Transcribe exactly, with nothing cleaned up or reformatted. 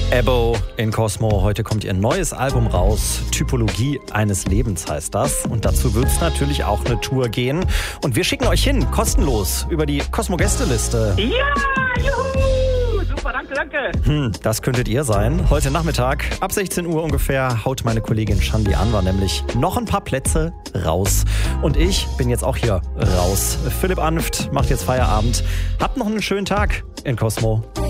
Ebo in Cosmo. Heute kommt ihr neues Album raus. Typologie eines Lebens heißt das. Und dazu wird es natürlich auch eine Tour gehen. Und wir schicken euch hin, kostenlos, über die Cosmo-Gästeliste. Ja, juhu! Super, danke, danke. Hm, das könntet ihr sein. Heute Nachmittag, ab sechzehn Uhr ungefähr, haut meine Kollegin Shandi Anwar nämlich noch ein paar Plätze raus. Und ich bin jetzt auch hier raus. Philipp Anft macht jetzt Feierabend. Habt noch einen schönen Tag in Cosmo.